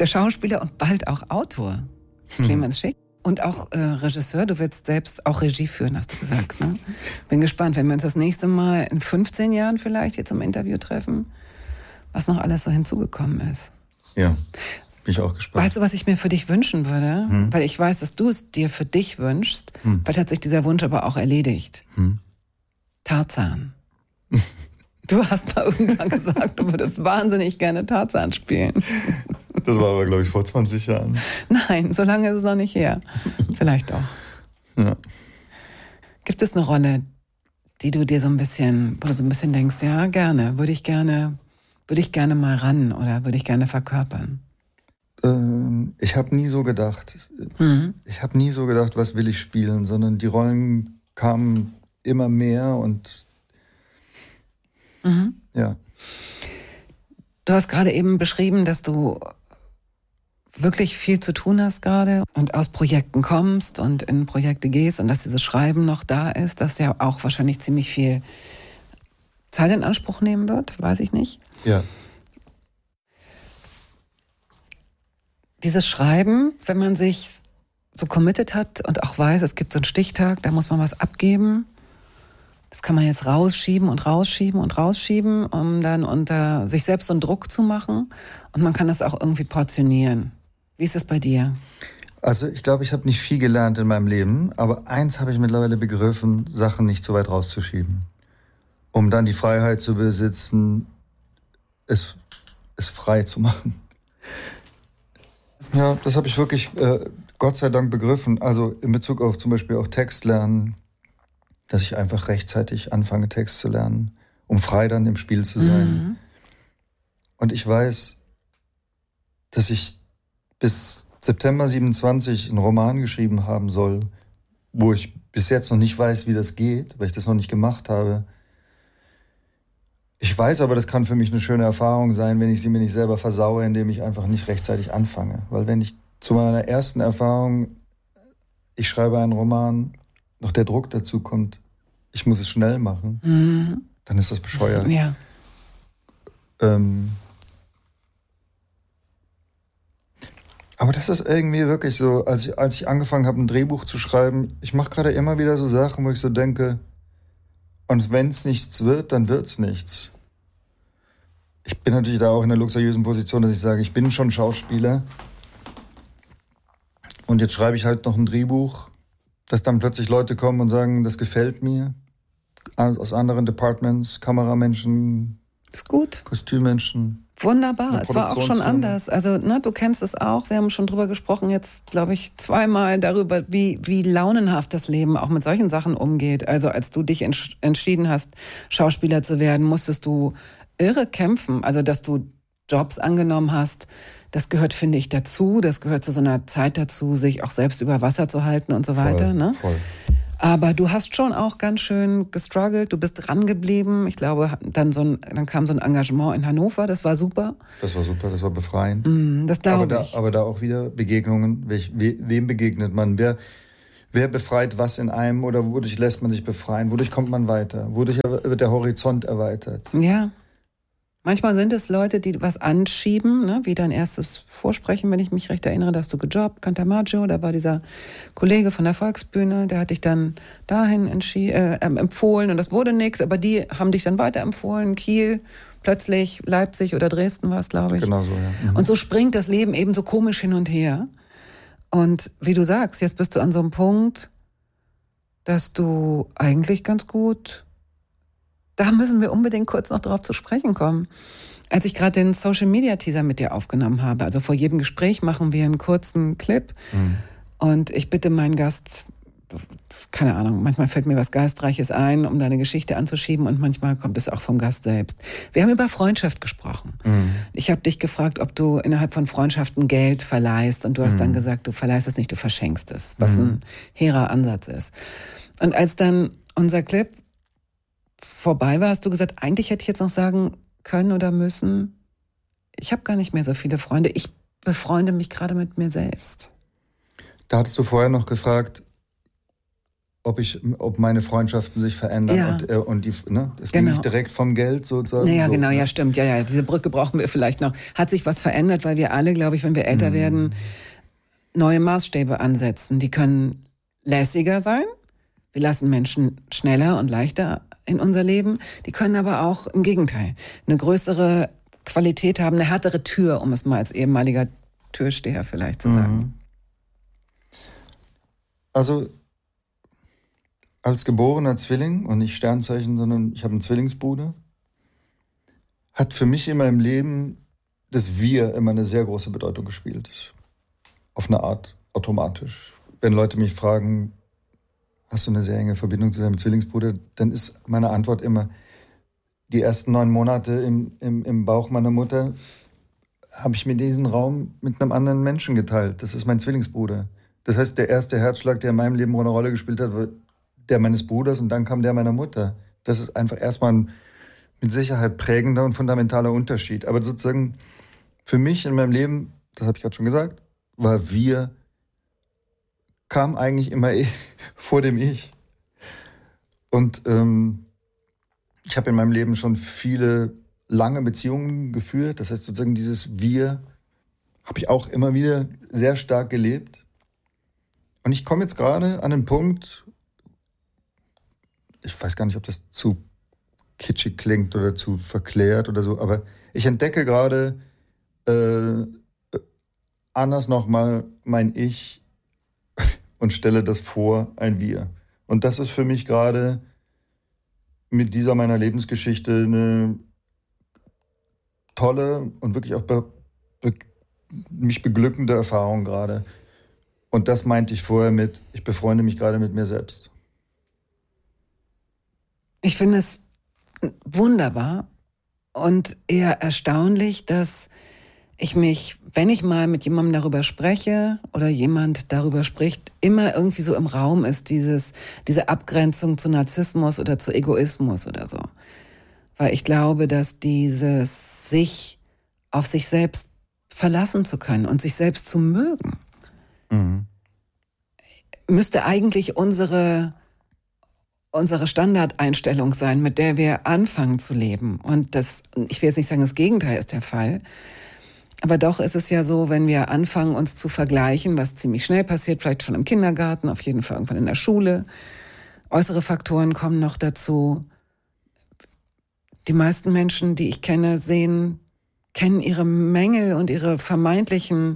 der Schauspieler und bald auch Autor, Clemens Schick. Und auch Regisseur, du willst selbst auch Regie führen, hast du gesagt. Ne? Bin gespannt, wenn wir uns das nächste Mal in 15 Jahren vielleicht hier zum Interview treffen, was noch alles so hinzugekommen ist. Ja, bin ich auch gespannt. Weißt du, was ich mir für dich wünschen würde? Weil ich weiß, dass du es dir für dich wünschst. Vielleicht hat sich dieser Wunsch aber auch erledigt. Tarzan. Du hast mal irgendwann gesagt, du würdest wahnsinnig gerne Tarzan spielen. Das war aber, glaube ich, vor 20 Jahren. Nein, so lange ist es noch nicht her. Vielleicht auch. Ja. Gibt es eine Rolle, die du dir so ein bisschen, wo du so ein bisschen denkst, ja, gerne, würde ich gerne mal ran oder würde ich gerne verkörpern? Ich habe nie so gedacht. Ich habe nie so gedacht, was will ich spielen, sondern die Rollen kamen immer mehr und ja. Du hast gerade eben beschrieben, dass du wirklich viel zu tun hast gerade und aus Projekten kommst und in Projekte gehst und dass dieses Schreiben noch da ist, das ja auch wahrscheinlich ziemlich viel Zeit in Anspruch nehmen wird, weiß ich nicht. Ja. Dieses Schreiben, wenn man sich so committed hat und auch weiß, es gibt so einen Stichtag, da muss man was abgeben. Das kann man jetzt rausschieben, um dann unter sich selbst so einen Druck zu machen. Und man kann das auch irgendwie portionieren. Wie ist das bei dir? Also ich glaube, ich habe nicht viel gelernt in meinem Leben, aber eins habe ich mittlerweile begriffen, Sachen nicht so weit rauszuschieben. Um dann die Freiheit zu besitzen, es frei zu machen. Ja, das habe ich wirklich Gott sei Dank begriffen. Also in Bezug auf zum Beispiel auch Text lernen, dass ich einfach rechtzeitig anfange, Text zu lernen, um frei dann im Spiel zu sein. Und ich weiß, dass ich bis September 27 einen Roman geschrieben haben soll, wo ich bis jetzt noch nicht weiß, wie das geht, weil ich das noch nicht gemacht habe. Ich weiß aber, das kann für mich eine schöne Erfahrung sein, wenn ich sie mir nicht selber versaue, indem ich einfach nicht rechtzeitig anfange. Weil wenn ich zu meiner ersten Erfahrung, ich schreibe einen Roman, noch der Druck dazu kommt, ich muss es schnell machen, dann ist das bescheuert. Ja. Aber das ist irgendwie wirklich so, als ich angefangen habe, ein Drehbuch zu schreiben, ich mache gerade immer wieder so Sachen, wo ich so denke, und wenn es nichts wird, dann wird es nichts. Ich bin natürlich da auch in der luxuriösen Position, dass ich sage, ich bin schon Schauspieler und jetzt schreibe ich halt noch ein Drehbuch, dass dann plötzlich Leute kommen und sagen, das gefällt mir, aus anderen Departments, Kameramenschen, Ist gut. Kostümmenschen. Wunderbar, es war auch schon anders. Also, du kennst es auch, wir haben schon drüber gesprochen, jetzt glaube ich 2-mal darüber, wie launenhaft das Leben auch mit solchen Sachen umgeht. Also als du dich entschieden hast, Schauspieler zu werden, musstest du irre kämpfen. Also dass du Jobs angenommen hast, das gehört, finde ich, dazu. Das gehört zu so einer Zeit dazu, sich auch selbst über Wasser zu halten und so weiter. Ne? Voll. Aber du hast schon auch ganz schön gestruggelt, du bist dran geblieben. Ich glaube, dann kam so ein Engagement in Hannover, das war super. Das war super, das war befreiend. Das glaube ich. Aber da auch wieder Begegnungen. Wem begegnet man? Wer befreit was in einem oder wodurch lässt man sich befreien? Wodurch kommt man weiter? Wodurch wird der Horizont erweitert? Ja. Manchmal sind es Leute, die was anschieben, ne? Wie dein erstes Vorsprechen, wenn ich mich recht erinnere, da hast du gejobbt, Cantamaggio, da war dieser Kollege von der Volksbühne, der hat dich dann dahin empfohlen und das wurde nichts, aber die haben dich dann weiterempfohlen, Kiel, plötzlich Leipzig oder Dresden war es, glaube ich. Genau so, ja. Und so springt das Leben eben so komisch hin und her. Und wie du sagst, jetzt bist du an so einem Punkt, dass du eigentlich ganz gut... Da müssen wir unbedingt kurz noch drauf zu sprechen kommen. Als ich gerade den Social-Media-Teaser mit dir aufgenommen habe, also vor jedem Gespräch machen wir einen kurzen Clip und ich bitte meinen Gast, keine Ahnung, manchmal fällt mir was Geistreiches ein, um deine Geschichte anzuschieben und manchmal kommt es auch vom Gast selbst. Wir haben über Freundschaft gesprochen. Ich habe dich gefragt, ob du innerhalb von Freundschaften Geld verleihst und du hast dann gesagt, du verleihst es nicht, du verschenkst es, was ein hehrer Ansatz ist. Und als dann unser Clip vorbei war, hast du gesagt, eigentlich hätte ich jetzt noch sagen können oder müssen, ich habe gar nicht mehr so viele Freunde, ich befreunde mich gerade mit mir selbst. Da hattest du vorher noch gefragt, ob meine Freundschaften sich verändern. Ja. Und es ging nicht direkt vom Geld sozusagen. Naja, genau, ja, stimmt. Ja, diese Brücke brauchen wir vielleicht noch. Hat sich was verändert, weil wir alle, glaube ich, wenn wir älter werden, neue Maßstäbe ansetzen. Die können lässiger sein. Wir lassen Menschen schneller und leichter in unser Leben. Die können aber auch im Gegenteil eine größere Qualität haben, eine härtere Tür, um es mal als ehemaliger Türsteher vielleicht zu sagen. Also als geborener Zwilling und nicht Sternzeichen, sondern ich habe einen Zwillingsbruder, hat für mich immer im Leben das Wir immer eine sehr große Bedeutung gespielt. Auf eine Art automatisch. Wenn Leute mich fragen, hast du eine sehr enge Verbindung zu deinem Zwillingsbruder, dann ist meine Antwort immer, die ersten 9 Monate im Bauch meiner Mutter habe ich mir diesen Raum mit einem anderen Menschen geteilt. Das ist mein Zwillingsbruder. Das heißt, der erste Herzschlag, der in meinem Leben eine Rolle gespielt hat, war der meines Bruders und dann kam der meiner Mutter. Das ist einfach erstmal ein mit Sicherheit prägender und fundamentaler Unterschied. Aber sozusagen für mich in meinem Leben, das habe ich gerade schon gesagt, war wir, kam eigentlich immer vor dem Ich. Und ich habe in meinem Leben schon viele lange Beziehungen geführt. Das heißt sozusagen dieses Wir habe ich auch immer wieder sehr stark gelebt. Und ich komme jetzt gerade an einen Punkt, ich weiß gar nicht, ob das zu kitschig klingt oder zu verklärt oder so, aber ich entdecke gerade anders nochmal mein Ich und stelle das vor, ein Wir. Und das ist für mich gerade mit dieser meiner Lebensgeschichte eine tolle und wirklich auch mich beglückende Erfahrung gerade. Und das meinte ich vorher mit, ich befreunde mich gerade mit mir selbst. Ich finde es wunderbar und eher erstaunlich, dass ich mich, wenn ich mal mit jemandem darüber spreche oder jemand darüber spricht, immer irgendwie so im Raum ist, diese Abgrenzung zu Narzissmus oder zu Egoismus oder so. Weil ich glaube, dass dieses sich auf sich selbst verlassen zu können und sich selbst zu mögen, müsste eigentlich unsere Standardeinstellung sein, mit der wir anfangen zu leben. Und das, ich will jetzt nicht sagen, das Gegenteil ist der Fall. Aber doch ist es ja so, wenn wir anfangen, uns zu vergleichen, was ziemlich schnell passiert, vielleicht schon im Kindergarten, auf jeden Fall irgendwann in der Schule. Äußere Faktoren kommen noch dazu. Die meisten Menschen, die ich kenne, kennen ihre Mängel und ihre vermeintlichen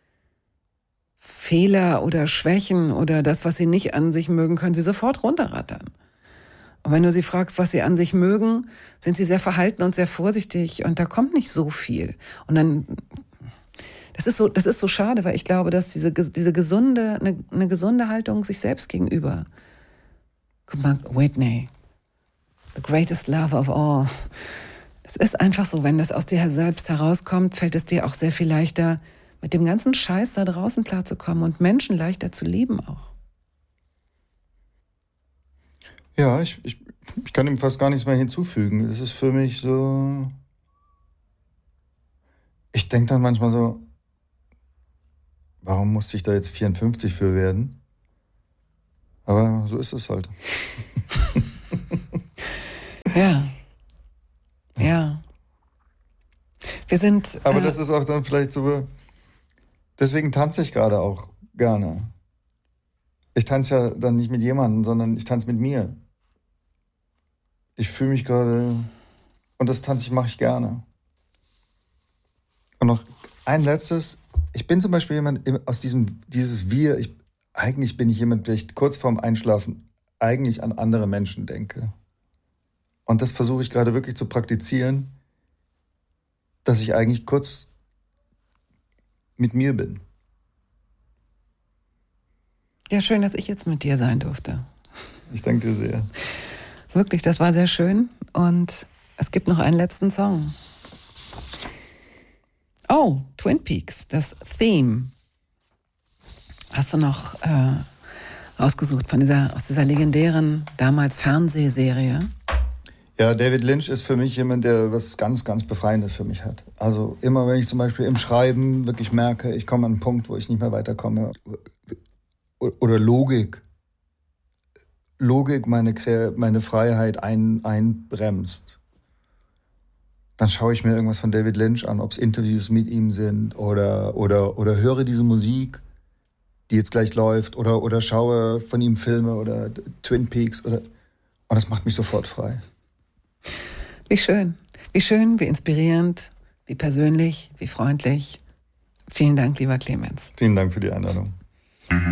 Fehler oder Schwächen oder das, was sie nicht an sich mögen, können sie sofort runterrattern. Und wenn du sie fragst, was sie an sich mögen, sind sie sehr verhalten und sehr vorsichtig und da kommt nicht so viel. Und dann, das ist so schade, weil ich glaube, dass eine gesunde Haltung sich selbst gegenüber. Guck mal, Whitney, the greatest love of all. Es ist einfach so, wenn das aus dir selbst herauskommt, fällt es dir auch sehr viel leichter, mit dem ganzen Scheiß da draußen klarzukommen und Menschen leichter zu lieben auch. Ja, ich kann dem fast gar nichts mehr hinzufügen. Es ist für mich so... Ich denke dann manchmal so, warum musste ich da jetzt 54 für werden? Aber so ist es halt. Ja. Wir sind... Aber das ist auch dann vielleicht so... Deswegen tanze ich gerade auch gerne. Ich tanze ja dann nicht mit jemandem, sondern ich tanze mit mir. Ich fühle mich gerade... Und das mache ich gerne. Und noch ein letztes. Ich bin zum Beispiel jemand aus dieses Wir. Eigentlich bin ich jemand, der ich kurz vorm Einschlafen eigentlich an andere Menschen denke. Und das versuche ich gerade wirklich zu praktizieren, dass ich eigentlich kurz mit mir bin. Ja, schön, dass ich jetzt mit dir sein durfte. Ich danke dir sehr. Wirklich, das war sehr schön. Und es gibt noch einen letzten Song. Oh, Twin Peaks, das Theme. Hast du noch ausgesucht aus dieser legendären, damals Fernsehserie? Ja, David Lynch ist für mich jemand, der was ganz, ganz Befreiendes für mich hat. Also immer, wenn ich zum Beispiel im Schreiben wirklich merke, ich komme an einen Punkt, wo ich nicht mehr weiterkomme, oder Logik Logik meine Freiheit einbremst, dann schaue ich mir irgendwas von David Lynch an, ob es Interviews mit ihm sind oder höre diese Musik, die jetzt gleich läuft, oder schaue von ihm Filme oder Twin Peaks und das macht mich sofort frei. Wie schön, wie inspirierend, wie persönlich, wie freundlich. Vielen Dank, lieber Clemens. Vielen Dank für die Einladung.